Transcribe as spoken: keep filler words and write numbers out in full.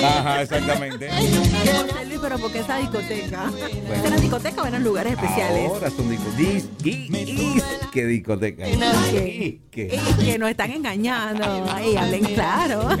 Ajá, exactamente. José Luis, pero ¿por qué esa discoteca? Bueno. ¿Eran discoteca o eran lugares especiales? Ahora son discotecas. ¿Qué discoteca? Que, ¿Qué? y que nos están engañando. Ay, hablen claro.